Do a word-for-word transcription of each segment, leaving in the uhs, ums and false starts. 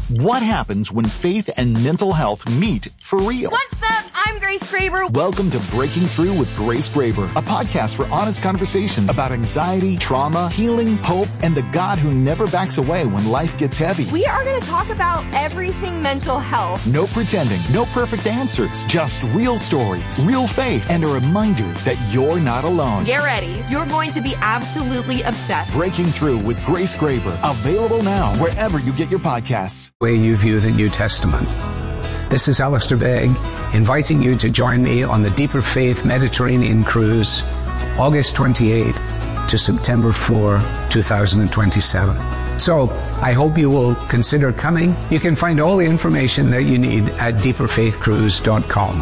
What happens when faith and mental health meet for real? What's up? I'm Grace Graber. Welcome to Breaking Through with Grace Graber, a podcast for honest conversations about anxiety, trauma, healing, hope, and the God who never backs away when life gets heavy. We are going to talk about everything mental health. No pretending, no perfect answers, just real stories, real faith, and a reminder that you're not alone. Get ready. You're going to be absolutely obsessed. Breaking Through with Grace Graber, available now wherever you get your podcasts. Way you view the New Testament. This is Alistair Begg, inviting you to join me on the Deeper Faith Mediterranean Cruise, August twenty-eighth to September fourth, twenty twenty-seven. So, I hope you will consider coming. You can find all the information that you need at deeper faith cruise dot com.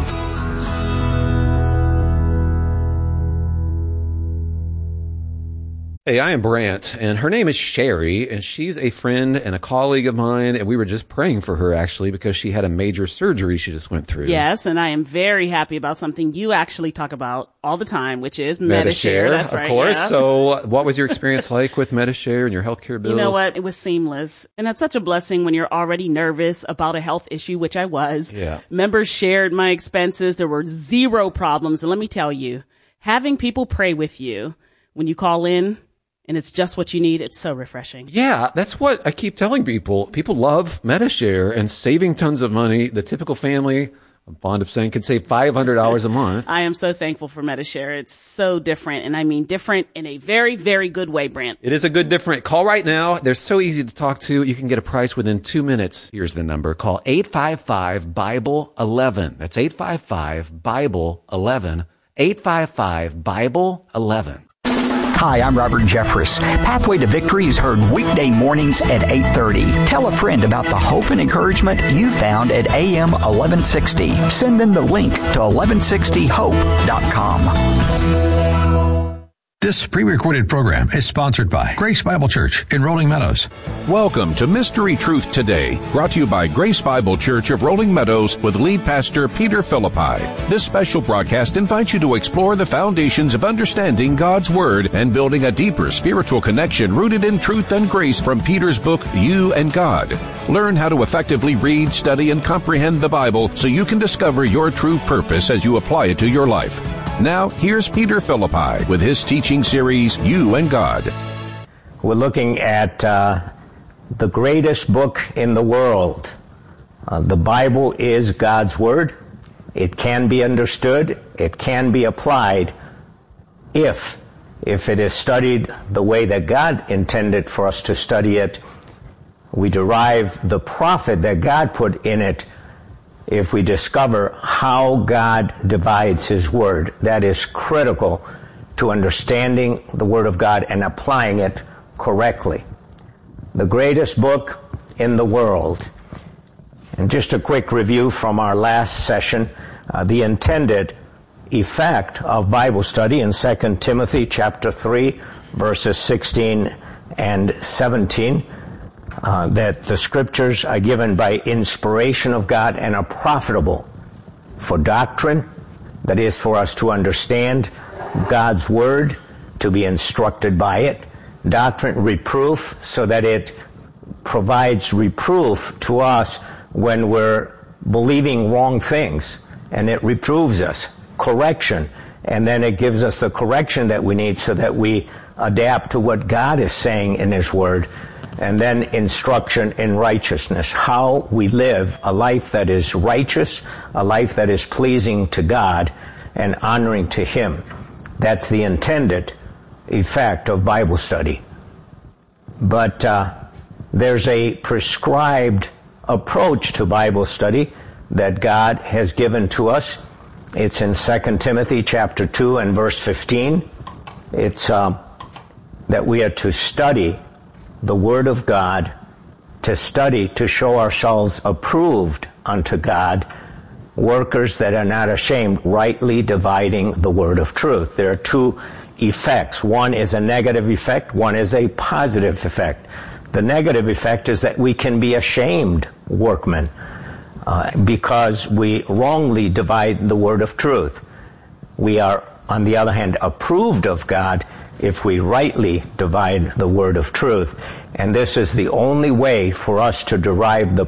Hey, I am Brant, and her name is Sherry, and she's a friend and a colleague of mine, and we were just praying for her, actually, because she had a major surgery she just went through. Yes, and I am very happy about something you actually talk about all the time, which is Medi-Share. Medi-Share, That's of right, course. yeah. So what was your experience like with Medi-Share and your healthcare bills? You know what? It was seamless. And that's such a blessing when you're already nervous about a health issue, which I was. Yeah. Members shared my expenses. There were zero problems. And let me tell you, having people pray with you when you call in, and it's just what you need, it's so refreshing. Yeah, that's what I keep telling people. People love Medi-Share and saving tons of money. The typical family, I'm fond of saying, can save five hundred dollars a month. I am so thankful for Medi-Share. It's so different, and I mean different in a very, very good way, Brant. It is a good different. Call right now. They're so easy to talk to. You can get a price within two minutes. Here's the number. Call eight five five, Bible eleven. That's eight five five, Bible eleven. eight five five, Bible eleven. Hi, I'm Robert Jeffress. Pathway to Victory is heard weekday mornings at eight thirty. Tell a friend about the hope and encouragement you found at A M eleven sixty. Send them the link to eleven sixty hope dot com. This pre-recorded program is sponsored by Grace Bible Church in Rolling Meadows. Welcome to Mystery Truth Today, brought to you by Grace Bible Church of Rolling Meadows with lead pastor Peter Philippi. This special broadcast invites you to explore the foundations of understanding God's Word and building a deeper spiritual connection rooted in truth and grace from Peter's book, You and God. Learn how to effectively read, study, and comprehend the Bible so you can discover your true purpose as you apply it to your life. Now, here's Peter Philippi with his teaching series, You and God. We're looking at uh, the greatest book in the world. Uh, the Bible is God's Word. It can be understood. It can be applied if, if it is studied the way that God intended for us to study it. We derive the profit that God put in it if we discover how God divides His Word. That is critical to understanding the Word of God and applying it correctly. The greatest book in the world. And just a quick review from our last session, uh, the intended effect of Bible study in Second Timothy chapter three, verses sixteen and seventeen. Uh, that the scriptures are given by inspiration of God and are profitable for doctrine, that is, for us to understand God's Word, to be instructed by it, doctrine, reproof, so that it provides reproof to us when we're believing wrong things, and it reproves us, correction, and then it gives us the correction that we need so that we adapt to what God is saying in His Word. And then instruction in righteousness, how we live a life that is righteous, a life that is pleasing to God and honoring to Him. That's the intended effect of Bible study. But uh, there's a prescribed approach to Bible study that God has given to us. It's in Second Timothy chapter two and verse fifteen. It's uh, that we are to study the Word of God, to study to show ourselves approved unto God, workers that are not ashamed, rightly dividing the word of truth. There are two effects. One is a negative effect, one is a positive effect. The negative effect is that we can be ashamed workmen uh, because we wrongly divide the word of truth. We are, on the other hand, approved of God if we rightly divide the word of truth. And this is the only way for us to derive the